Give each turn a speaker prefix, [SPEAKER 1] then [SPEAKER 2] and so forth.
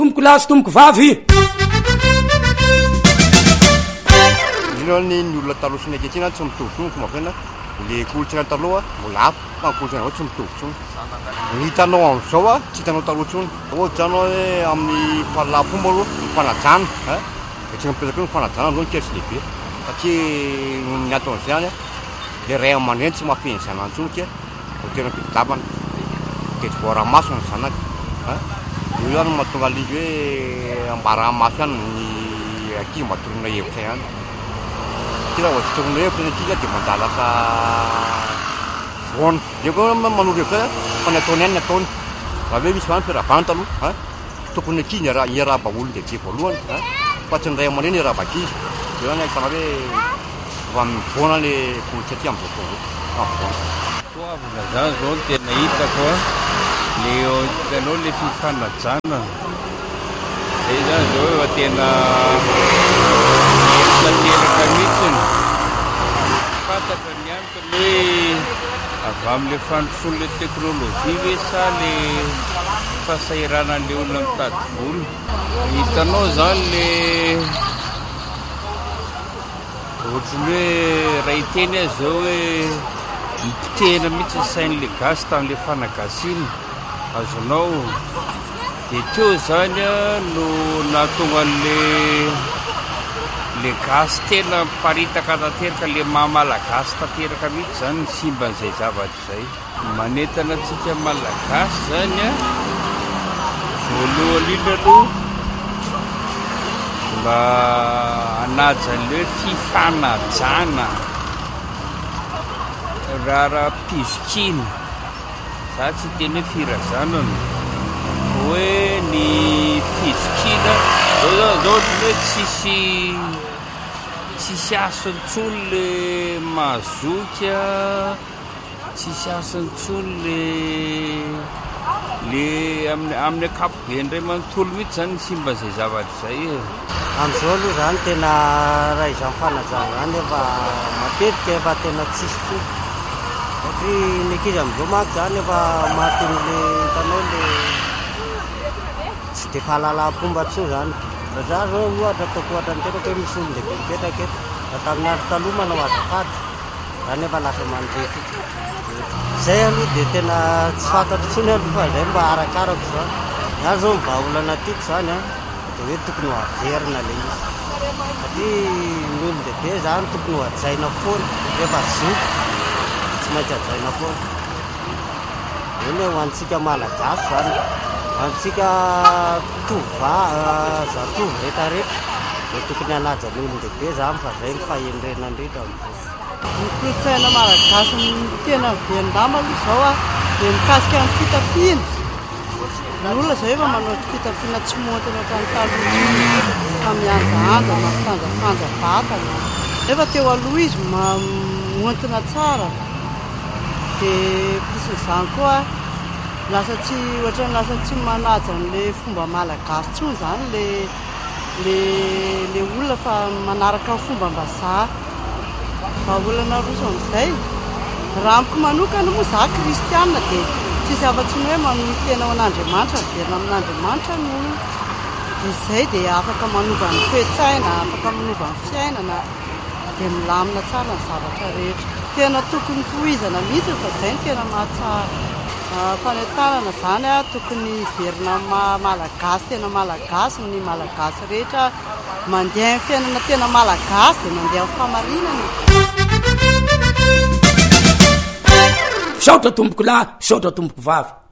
[SPEAKER 1] tomboko lahy sy tomboko vavy
[SPEAKER 2] ino ny olona taloha sy ny ankehitriny tsy mitovy tsony fomba fiainana le kolontsaina taloha mbola hafa fa ny kolontsaina avao tsy mitovy tsony ny hitanao am'izao a tsy hitanao taloha tsony ohatsy zany hoe amin'ny fahalalaham-pomba aloha ny fanajana de tsy mipetraka eo ny fanajana zao ny kely tsy lehibe satria ny aton'izany le ray aman-dreny tsy mahafeny zanany tsony ke ho tena fitadiavana de tsy voara-maso ny zanaka io zany mahatonga alizy hoe ambara-maso ihany ny ankizy matorona hevitra ihany satria raha vao torona hevitra ny ankizy de mandalaka voana eo koa manoro hevitra fa ny ataony ihany ny ataony raha hoe misy vany firavana taloha tokony ankizy iarahaba olony lehibe voalohany fa tsy ny ray aman-dreny iarahaba ankizy io zany ahitana hoe fa mivoana le kolontsaina am'izao fotoana
[SPEAKER 3] toavina zany zao ny tena hitako le hitanao le fifanajana zay zany zao efa tena tanteraka mihitsiny fantatra ny antony hoe avy amin'le fandrosoan'le teknôlôjia ve sa le fahasairanan'le olona mitady vola hitanao zany le ohatrany hoe raha hiteny azy zao hoe mipotehana mihitsy ny sain'le gasy tamin'le fanagasiana azonao de teo zany no nahatonga le gasy tena miparitaka tanteraka le mahamalagasy tanteraka mihitsy zany ny simban'izay zavatra zay manentana antsika malagasy zany voalohany iny aloha mba anajan'le hoe fifanajana raha pizikina za tsy teny hoe firazanana hoe ny pizikina zao hoe tsisy asantsony le mazoka tsisy asantsony le amin'ny akapobe ndray manontolo mihitsy zany ny simban'izay zavatra zay
[SPEAKER 4] am'izao aloha zany tena raha izany fanajana zany efa matetika efa tena tsisy tsony satria ny ankizy am'izao manko zany efa mahatony le hitanao le tsy de fahalalaham-pomba tsony zany fa za zao ohatra ataoko ohatra ny teraka hoe misy olo lehibe mipetraka eto tamin'ny andro taloha manao azafady zany efa lasa mandrefy zay aloha de tena tsy fantatro tsony aloha fa zay mba arakarako zany za zao mivahaolana tiako zany de hoe tokony ho averina le izy satria ny olo lehibe zany tokony ho ajaina foana efa zoky tsy maintsy ajaina foana eny ho antsika malagasy zany antsika zatovo rehetrarehetra de tokony hanaja ny olo lehibe zany fa zay mifahenrena ndrindra
[SPEAKER 5] ny kolotsaina malagasy tena velondama aloha zao de mikasika ny fitafiana ny olona zao efa manao fitafiana tsy montana tantaloha tamianjaanja mampitanjafanja vatana efa teo aloha izy montina tsara de pisyn'izany koa lasa tsy ohatrany lasa tsy manaja n'le fomba malagasy tsony zany le olona fa manaraka fomba mbazaha fa olana roso am'izay raha amiko manokana moa za kristiana de tsisy afa-tsiny hoe manohy tena ao an'andriamanitra miverina amin'andriamanitra ny olona de zay de afaka manova ny toe-tsaina afaka manova ny fiainana de milamina tsara ny zavatra rehetra tena tokony tohizana mihitsy fa zay ny tena mahatsara fanentanana zany tokony verina malagasy tena malagasy ny malagasy rehetra mandeha ny fiainana tena malagasy de mandeha ny famarinana
[SPEAKER 1] saotra tomboko lahy saotra tomboko vavy